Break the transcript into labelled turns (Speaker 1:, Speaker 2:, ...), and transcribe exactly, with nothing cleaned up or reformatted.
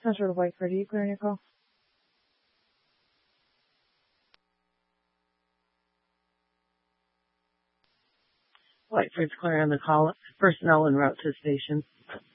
Speaker 1: Central to Whiteford, are you clearing your call? Whiteford's clearing the call. Personnel en route to station.